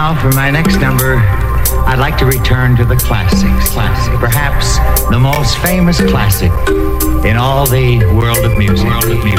now, for my next number, I'd like to return to the classics. Perhaps the most famous classic in all the world of music.